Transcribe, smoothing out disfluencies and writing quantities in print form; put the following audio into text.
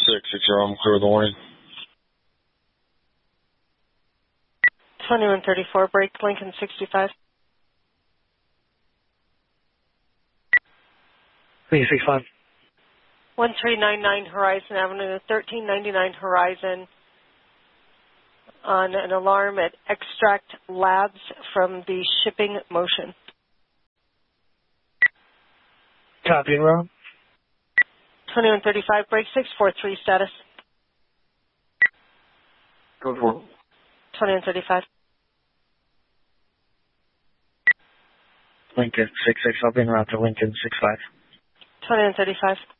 6, I'm clear of the warning. 2134, break Lincoln 65. 365. 1399 Horizon Avenue, 1399 Horizon, on an alarm at Extract Labs from the shipping motion. Copy and roll. 2135, break 643 status. Code 4. 2135. Lincoln 66, I'll be en route to Lincoln 65. 2135.